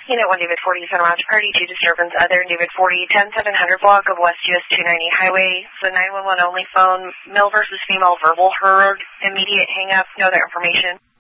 Unit 1, David 40, Center Lodge Party, 2 disturbance, other, David 40, 10700 block of West US 290 Highway. So 911 only phone, male versus female verbal heard, immediate hang up, no other information.